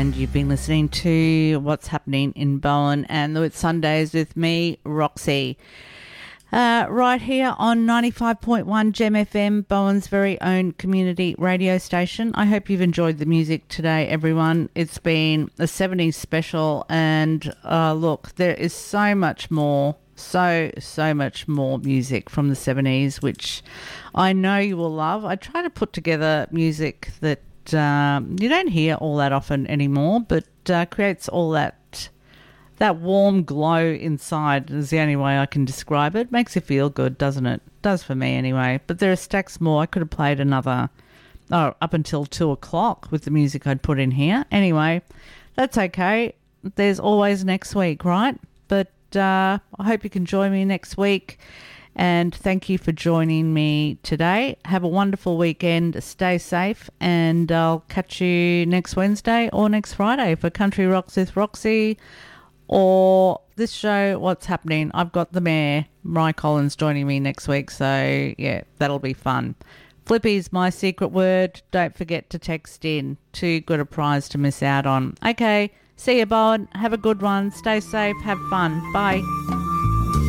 and you've been listening to What's Happening in Bowen and the Whit Sundays with me, Roxy. Right here on 95.1 Gem FM, Bowen's very own community radio station. I hope you've enjoyed the music today, everyone. It's been a 70s special, and look, there is so much more, so much more music from the 70s, which I know you will love. I try to put together music that you don't hear all that often anymore, but creates all that warm glow inside is the only way I can describe it. Makes you feel good, doesn't it? Does for me anyway. But there are stacks more. I could have played another up until 2 o'clock with the music I'd put in here. Anyway, that's okay. There's always next week, right? But I hope you can join me next week. And thank you for joining me today. Have a wonderful weekend. Stay safe. And I'll catch you next Wednesday or next Friday for Country Rocks with Roxy, or this show, What's Happening. I've got the mayor, Mariah Collins, joining me next week. So, yeah, that'll be fun. Flippy's my secret word. Don't forget to text in. Too good a prize to miss out on. Okay, see you, Bowen. Have a good one. Stay safe. Have fun. Bye.